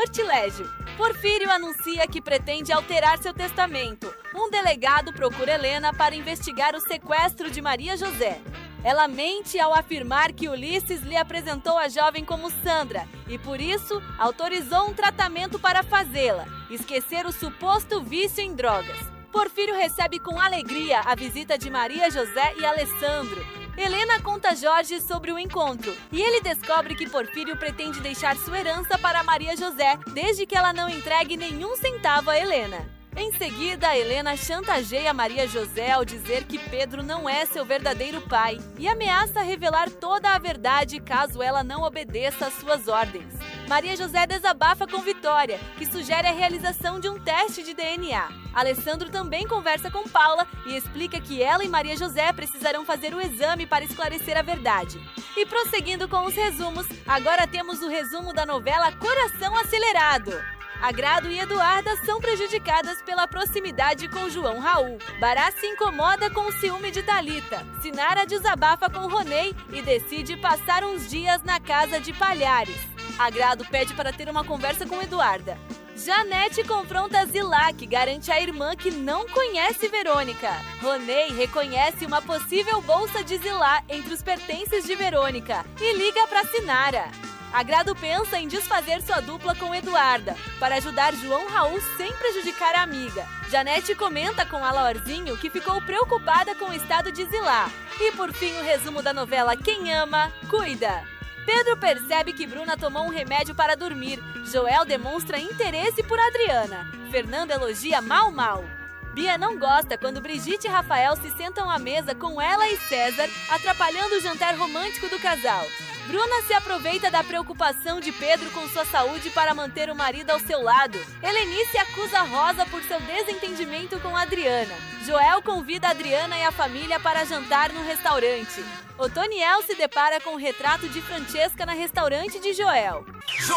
sortilégio. Porfírio anuncia que pretende alterar seu testamento. Um delegado procura Helena para investigar o sequestro de Maria José. Ela mente ao afirmar que Ulisses lhe apresentou a jovem como Sandra e, por isso, autorizou um tratamento para fazê-la esquecer o suposto vício em drogas. Porfírio recebe com alegria a visita de Maria José e Alessandro. Helena conta a Jorge sobre o encontro e ele descobre que Porfírio pretende deixar sua herança para Maria José, desde que ela não entregue nenhum centavo a Helena. Em seguida, Helena chantageia Maria José ao dizer que Pedro não é seu verdadeiro pai e ameaça revelar toda a verdade caso ela não obedeça às suas ordens. Maria José desabafa com Vitória, que sugere a realização de um teste de DNA. Alessandro também conversa com Paula e explica que ela e Maria José precisarão fazer o exame para esclarecer a verdade. E prosseguindo com os resumos, agora temos o resumo da novela Coração Acelerado. Agrado e Eduarda são prejudicadas pela proximidade com João Raul. Bará se incomoda com o ciúme de Thalita. Sinara desabafa com Ronei e decide passar uns dias na casa de Palhares. Agrado pede para ter uma conversa com Eduarda. Janete confronta Zilá, que garante à irmã que não conhece Verônica. Ronei reconhece uma possível bolsa de Zilá entre os pertences de Verônica e liga para Sinara. Agrado pensa em desfazer sua dupla com Eduarda, para ajudar João Raul sem prejudicar a amiga. Janete comenta com Alaorzinho que ficou preocupada com o estado de Zilá. E por fim o resumo da novela Quem Ama, Cuida. Pedro percebe que Bruna tomou um remédio para dormir. Joel demonstra interesse por Adriana. Fernanda elogia Mal. Bia não gosta quando Brigitte e Rafael se sentam à mesa com ela e César, atrapalhando o jantar romântico do casal. Bruna se aproveita da preocupação de Pedro com sua saúde para manter o marido ao seu lado. Helenice acusa Rosa por seu desentendimento com Adriana. Joel convida Adriana e a família para jantar no restaurante. Otoniel se depara com o retrato de Francesca na restaurante de Joel.